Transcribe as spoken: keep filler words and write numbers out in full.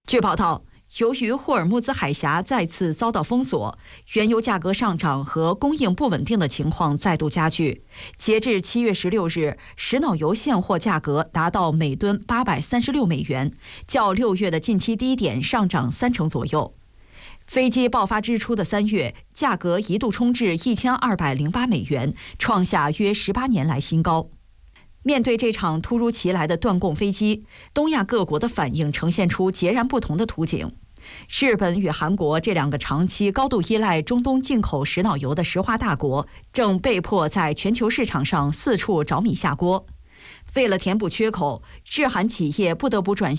据报道，由于霍尔木兹海峡再次遭到封锁，原油价格上涨和供应不稳定的情况再度加剧。截至七月十六日，石脑油现货价格达到每吨八百三十六美元，较六月的近期低点上涨三成左右。飞机爆发之初的三月，价格一度冲至一千二百零八美元，创下约十八年来新高。面对这场突如其来的断供飞机，东亚各国的反应呈现出截然不同的图景。日本与韩国这两个长期高度依赖中东进口石脑油的石化大国，正被迫在全球市场上四处找米下锅。为了填补缺口，日韩企业不得不转型